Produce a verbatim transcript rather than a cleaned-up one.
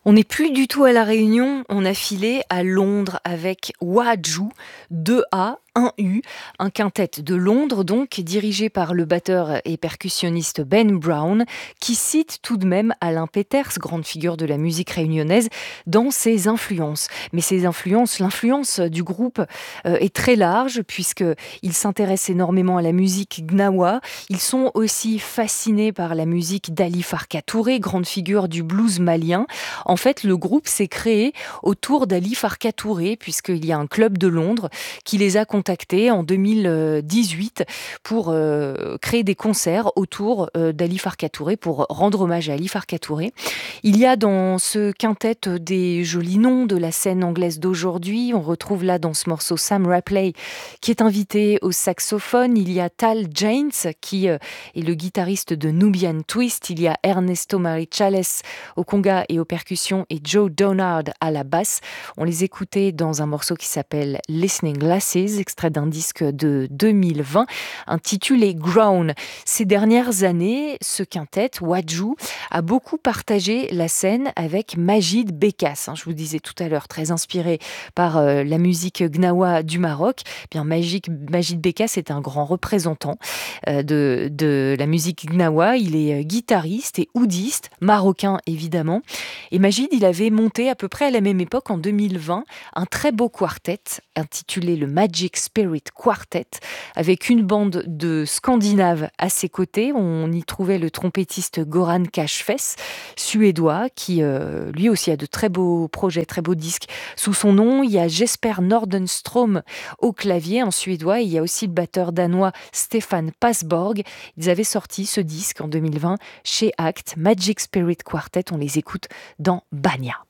On n'est plus du tout à La Réunion, on a filé à Londres avec Waju, deux A, un U, un quintet de Londres donc, dirigé par le batteur et percussionniste Ben Brown, qui cite tout de même Alain Peters, grande figure de la musique réunionnaise, dans ses influences. Mais ces influences, l'influence du groupe euh, est très large, puisqu'ils s'intéressent énormément à la musique gnawa. Ils sont aussi fascinés par la musique d'Ali Farka Touré, grande figure du blues malien. En fait, le groupe s'est créé autour d'Ali Farka Touré, puisqu'il y a un club de Londres qui les a contactés en deux mille dix-huit pour euh, créer des concerts autour euh, d'Ali Farka Touré, pour rendre hommage à Ali Farka Touré. Il y a dans ce quintet des jolis noms de la scène anglaise d'aujourd'hui. On retrouve là dans ce morceau Sam Rapley, qui est invité au saxophone. Il y a Tal James, qui euh, est le guitariste de Nubian Twist. Il y a Ernesto Marichales au conga et aux percussions et Joe Donard à la basse. On les écoutait dans un morceau qui s'appelle Listening Glasses, extrait d'un disque de deux mille vingt intitulé Grown. Ces dernières années, ce quintet, Waju, a beaucoup partagé la scène avec Majid Bekas. Je vous disais tout à l'heure, très inspiré par euh, la musique gnawa du Maroc. Eh bien, Majid, Majid Bekas est un grand représentant euh, de, de la musique gnawa. Il est euh, guitariste et oudiste, marocain évidemment. Et Majid, il avait monté à peu près à la même époque, en deux mille vingt, un très beau quartet intitulé le Magic Spirit Quartet, avec une bande de Scandinaves à ses côtés. On y trouvait le trompettiste Goran Cashfess, suédois, qui euh, lui aussi a de très beaux projets, très beaux disques sous son nom. Il y a Jesper Nordenstrom au clavier, en suédois. Et il y a aussi le batteur danois Stefan Pasborg. Ils avaient sorti ce disque en deux mille vingt chez Act, Magic Spirit Quartet. On les écoute dans Banya.